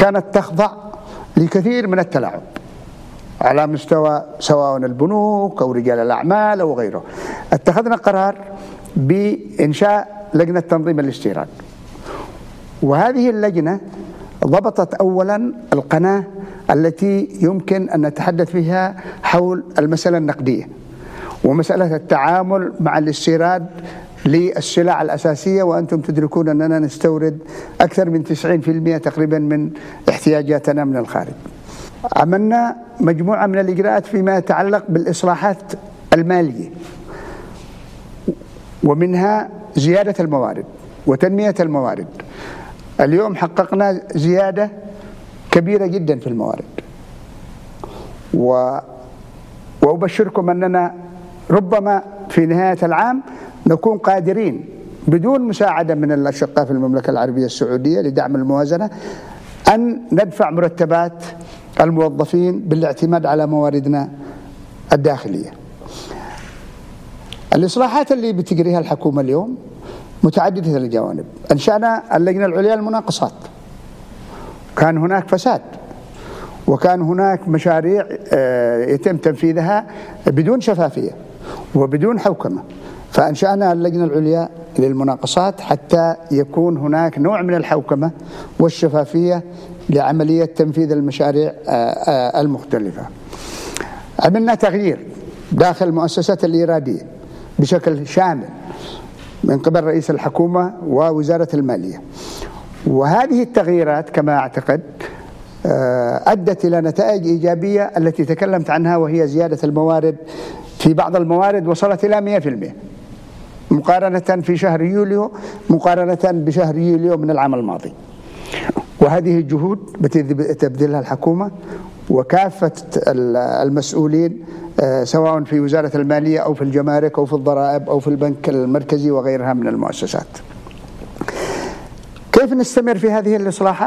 كانت تخضع لكثير من التلاعب على مستوى سواء البنوك أو رجال الأعمال أو غيره. اتخذنا قرار بإنشاء لجنة تنظيم الاستيراد، وهذه اللجنة ضبطت أولا القناة التي يمكن أن نتحدث فيها حول المسألة النقدية ومسألة التعامل مع الاستيراد للسلع الأساسية، وأنتم تدركون أننا نستورد أكثر من 90% تقريبا من احتياجاتنا من الخارج. عملنا مجموعة من الإجراءات فيما يتعلق بالإصلاحات المالية، ومنها زيادة الموارد وتنمية الموارد. اليوم حققنا زيادة كبيرة جدا في الموارد، وأبشركم أننا ربما في نهاية العام نكون قادرين بدون مساعدة من الأشقاء في المملكة العربية السعودية لدعم الموازنة أن ندفع مرتبات الموظفين بالاعتماد على مواردنا الداخلية. الإصلاحات اللي بتجريها الحكومة اليوم متعددة الجوانب. أنشأنا اللجنة العليا للمناقصات، كان هناك فساد وكان هناك مشاريع يتم تنفيذها بدون شفافية وبدون حوكمة، فأنشأنا اللجنة العليا للمناقصات حتى يكون هناك نوع من الحوكمة والشفافية لعملية تنفيذ المشاريع المختلفة. عملنا تغيير داخل المؤسسات الإيرادية بشكل شامل من قبل رئيس الحكومة ووزارة المالية، وهذه التغييرات كما أعتقد أدت إلى نتائج إيجابية التي تكلمت عنها، وهي زيادة الموارد. في بعض الموارد وصلت إلى 100% مقارنة في شهر يوليو مقارنة بشهر يوليو من العام الماضي. وهذه الجهود بتبذلها الحكومة وكافة المسؤولين سواء في وزارة المالية أو في الجمارك أو في الضرائب أو في البنك المركزي وغيرها من المؤسسات. كيف نستمر في هذه الإصلاحات؟